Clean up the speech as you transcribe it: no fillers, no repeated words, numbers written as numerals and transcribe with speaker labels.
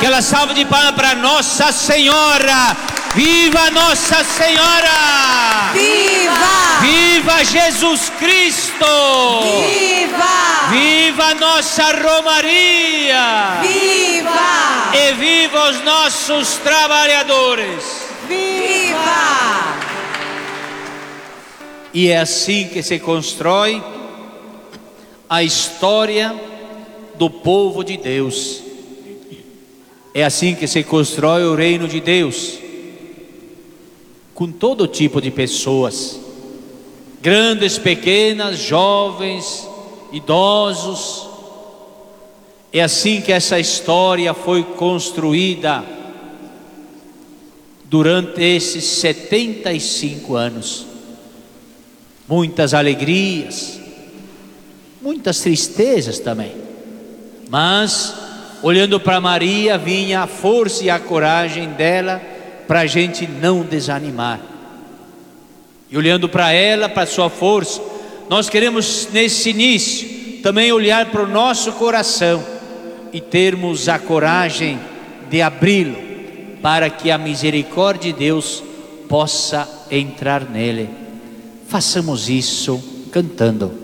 Speaker 1: Aquela salva de palmas para Nossa Senhora. Viva Nossa Senhora!
Speaker 2: Viva!
Speaker 1: Viva Jesus Cristo!
Speaker 2: Viva!
Speaker 1: Viva nossa Romaria!
Speaker 2: Viva!
Speaker 1: E viva os nossos trabalhadores!
Speaker 2: Viva!
Speaker 1: E é assim que se constrói a história do povo de Deus. É assim que se constrói o reino de Deus, com todo tipo de pessoas, grandes, pequenas, jovens, idosos. É assim que essa história foi construída durante esses 75 anos. Muitas alegrias, muitas tristezas também, mas olhando para Maria vinha a força e a coragem dela para a gente não desanimar. E olhando para ela, para a sua força, nós queremos nesse início também olhar para o nosso coração e termos a coragem de abri-lo, para que a misericórdia de Deus possa entrar nele. Façamos isso cantando.